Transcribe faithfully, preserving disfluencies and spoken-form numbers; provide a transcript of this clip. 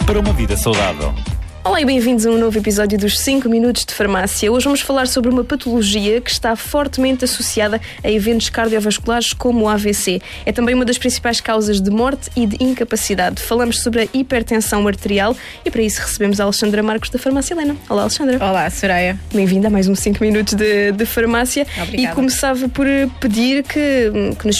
para uma vida saudável. Olá e bem-vindos a um novo episódio dos cinco minutos de farmácia. Hoje vamos falar sobre uma patologia que está fortemente associada a eventos cardiovasculares como o A V C. É também uma das principais causas de morte e de incapacidade. Falamos sobre a hipertensão arterial e para isso recebemos a Alexandra Marcos da Farmácia Helena. Olá, Alexandra. Olá, Soraya. Bem-vinda a mais um cinco minutos de, de farmácia. Obrigada. E começava por pedir que, que nos